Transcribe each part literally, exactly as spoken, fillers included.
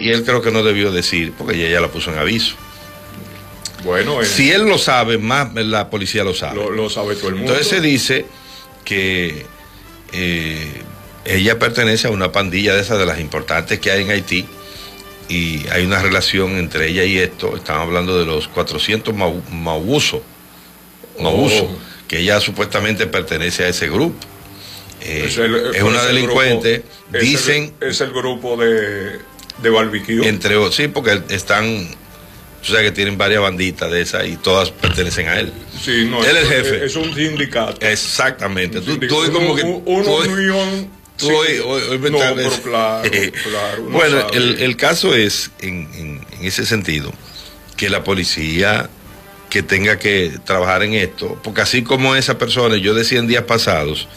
y él creo que no debió decir, porque ella ya la puso en aviso. Bueno, eh, si él lo sabe, más la policía lo sabe. Lo, lo sabe todo el mundo. Entonces se dice que eh, ella pertenece a una pandilla de esas de las importantes que hay en Haití, y hay una relación entre ella y esto. Estamos hablando de los cuatrocientos Maubuso, Maubuso, oh. que ella supuestamente pertenece a ese grupo. Eh, es, el, es una es delincuente, grupo, dicen... Es el, es el grupo de, de barbecue. Entre otros, sí, porque están... O sea que tienen varias banditas de esas y todas pertenecen a él. Sí, no, él es el jefe. Es un sindicato. Exactamente. Un tú, sindicato. tú como que... Una unión... Tú hoy, hoy, hoy no, pero claro, claro. Bueno, el, el caso es, en, en, en ese sentido, que la policía que tenga que trabajar en esto, porque así como esa persona, yo decía en días pasados,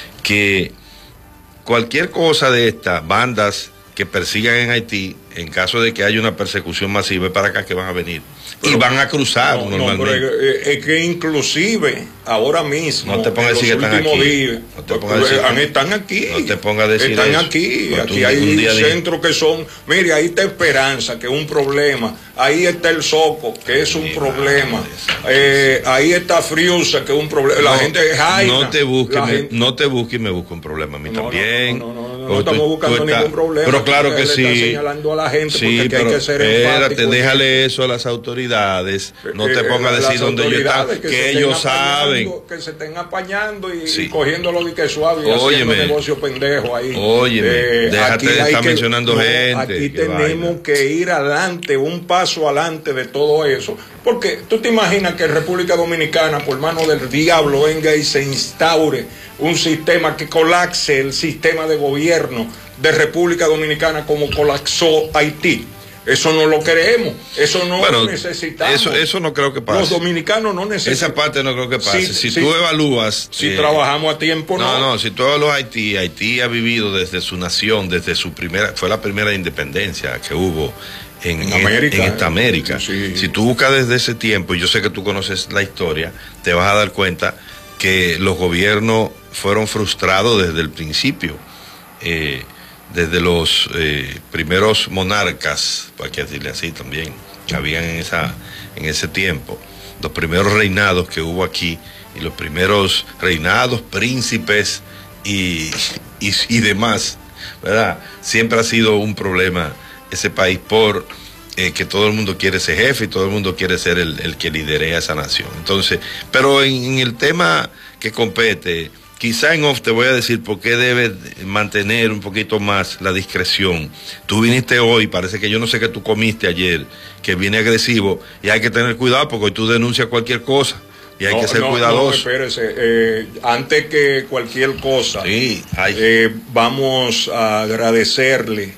que cualquier cosa de estas bandas que persigan en Haití, en caso de que haya una persecución masiva, es para acá que van a venir. Pero, y van a cruzar no, normalmente. No, pero es que inclusive ahora mismo, no te pongas a decir que están aquí. Días, no te pongas a decir, están aquí. No te pongas a decir Están eso. aquí. Pero aquí hay centros que son, mire, ahí está Esperanza, que es un problema. Ahí está el Soco, que es un sí, problema. Eh, ahí está Friusa, que es un problema. La no, gente es Jaina. No te busques, me, gente... no te busques y me busco un problema a mí no, también. No, no, no, no, no, no estamos buscando tú ningún estás, problema. Pero claro que sí. Está señalando a la gente sí, porque pero hay que ser espérate, déjale eso a las autoridades. No te pongas a decir dónde ellos están, que, que ellos saben. Que se estén apañando y, sí. y cogiéndolo de que suave y óyeme, haciendo negocio pendejo ahí. Óyeme, eh, déjate de estar que, mencionando no, gente. Aquí tenemos vaina. que ir adelante, un paso adelante de todo eso. Porque tú te imaginas que en República Dominicana, por mano del diablo, venga y se instaure un sistema que colapse el sistema de gobierno de República Dominicana como colapsó Haití. Eso no lo queremos, eso no bueno, lo necesitamos. Eso, eso no creo que pase. Los dominicanos no necesitan. Esa parte no creo que pase. Si, si sí, tú evalúas... Si eh, trabajamos a tiempo, no. No, no, si tú evalúas Haití, Haití ha vivido desde su nación, desde su primera... Fue la primera independencia que hubo en, en, América, en esta América. Sí. Si tú buscas desde ese tiempo, y yo sé que tú conoces la historia, te vas a dar cuenta que los gobiernos fueron frustrados desde el principio. Eh... desde los eh, primeros monarcas, hay que decirle así también, que habían en, esa, en ese tiempo, los primeros reinados que hubo aquí, y los primeros reinados, príncipes y, y, y demás, ¿verdad? Siempre ha sido un problema ese país por eh, que todo el mundo quiere ser jefe y todo el mundo quiere ser el, el que lidere a esa nación. Entonces, pero en, en el tema que compete, quizá en off te voy a decir por qué debes mantener un poquito más la discreción. Tú viniste hoy, parece que yo no sé qué tú comiste ayer, que viene agresivo, y hay que tener cuidado porque hoy tú denuncias cualquier cosa y hay no, que ser no, cuidadoso. No, espérese, eh, antes que cualquier cosa, sí, eh, vamos a agradecerle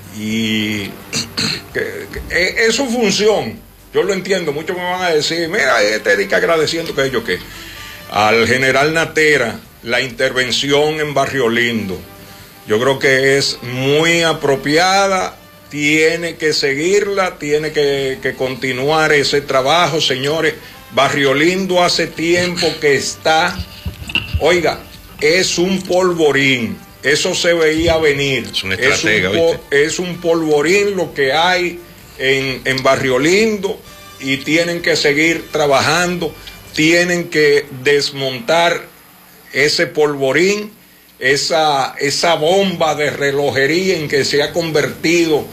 y que, que, es su función. Yo lo entiendo, muchos me van a decir, mira, este dice agradeciendo que yo qué. Al general Natera, la intervención en Barrio Lindo, yo creo que es muy apropiada, tiene que seguirla, tiene que, que continuar ese trabajo, señores. Barrio Lindo hace tiempo que está, oiga, es un polvorín, eso se veía venir. Es un estratega, es un, es un polvorín lo que hay en, en Barrio Lindo y tienen que seguir trabajando, tienen que desmontar ese polvorín, esa, esa bomba de relojería en que se ha convertido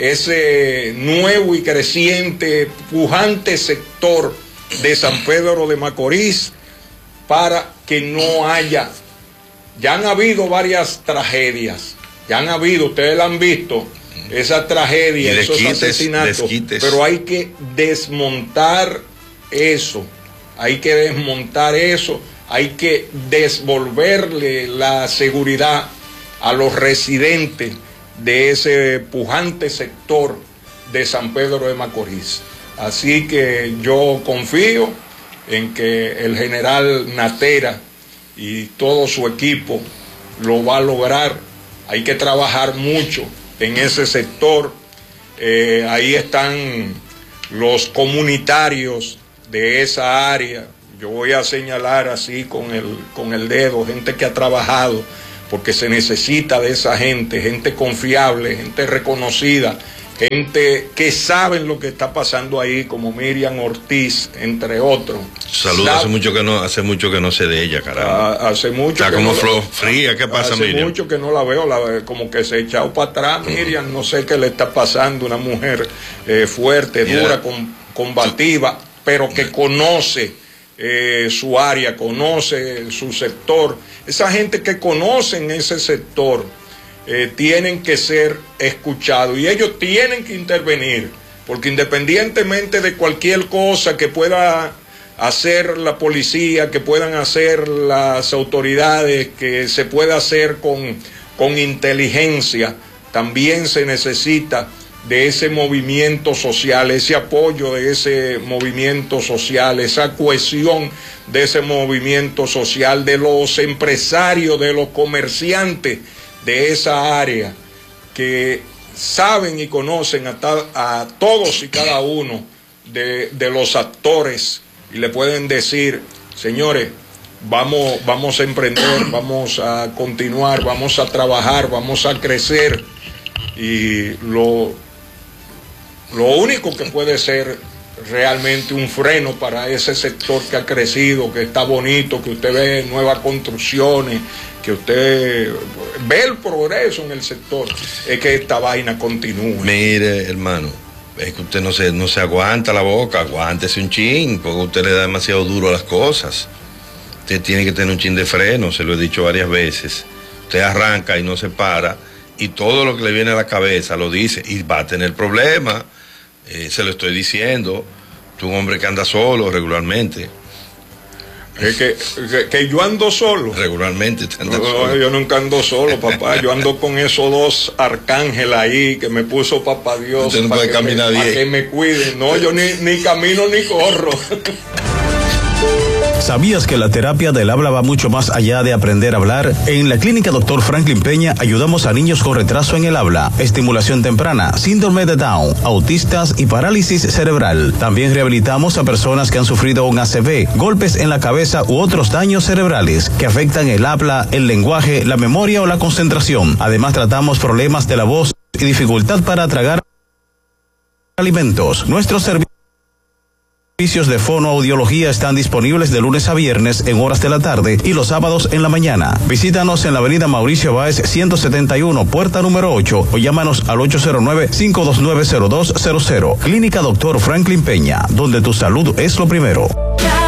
ese nuevo y creciente, pujante sector de San Pedro de Macorís, para que no haya, ya han habido varias tragedias, ya han habido, ustedes la han visto, esa tragedia, esos desquites, asesinatos, desquites. Pero hay que desmontar eso, hay que desmontar eso. Hay que devolverle la seguridad a los residentes de ese pujante sector de San Pedro de Macorís. Así que yo confío en que el general Natera y todo su equipo lo va a lograr. Hay que trabajar mucho en ese sector. Eh, ahí están los comunitarios de esa área. Yo voy a señalar así con el, con el dedo, gente que ha trabajado, porque se necesita de esa gente, gente confiable, gente reconocida, gente que saben lo que está pasando ahí, como Miriam Ortiz, entre otros. Saludos, hace mucho que no, hace mucho que no sé de ella, caramba. Ah, hace mucho. Está que como no flor la, fría, ¿qué pasa, hace Miriam? Hace mucho que no la veo, la, como que se ha echado para atrás, Miriam, uh-huh. No sé qué le está pasando, una mujer eh, fuerte, Mira, dura, con, combativa, tú, pero que conoce eh, su área, conoce su sector. Esa gente que conocen ese sector eh, tienen que ser escuchados y ellos tienen que intervenir, porque independientemente de cualquier cosa que pueda hacer la policía, que puedan hacer las autoridades, que se pueda hacer con, con inteligencia, también se necesita de ese movimiento social, ese apoyo de ese movimiento social, esa cohesión de ese movimiento social, de los empresarios, de los comerciantes de esa área, que saben y conocen a, ta, a todos y cada uno de, de los actores y le pueden decir, señores, vamos, vamos a emprender, vamos a continuar, vamos a trabajar, vamos a crecer. Y lo, lo único que puede ser realmente un freno para ese sector que ha crecido, que está bonito, que usted ve nuevas construcciones, que usted ve el progreso en el sector, es que esta vaina continúe. Mire, hermano, es que usted no se, no se aguanta la boca, aguántese un chin, porque usted le da demasiado duro a las cosas. Usted tiene que tener un chin de freno, se lo he dicho varias veces. Usted arranca y no se para, y todo lo que le viene a la cabeza lo dice, y va a tener problemas. Eh, se lo estoy diciendo. Tú un hombre que anda solo regularmente. Es que, que, que yo ando solo. Regularmente te andas no, solo. Yo nunca ando solo, papá. Yo ando con esos dos arcángeles ahí que me puso papá Dios. Usted no para puede que caminar me, para que me cuiden. No, yo ni, ni camino ni corro. ¿Sabías que la terapia del habla va mucho más allá de aprender a hablar? En la clínica doctor Franklin Peña ayudamos a niños con retraso en el habla, estimulación temprana, síndrome de Down, autistas y parálisis cerebral. También rehabilitamos a personas que han sufrido un A C V, golpes en la cabeza u otros daños cerebrales que afectan el habla, el lenguaje, la memoria o la concentración. Además tratamos problemas de la voz y dificultad para tragar alimentos. Nuestros servicios Servicios de fonoaudiología están disponibles de lunes a viernes en horas de la tarde y los sábados en la mañana. Visítanos en la avenida Mauricio Báez ciento setenta y uno, puerta número ocho, o llámanos al ocho cero nueve, cinco dos nueve, cero dos cero cero. Clínica doctor Franklin Peña, donde tu salud es lo primero.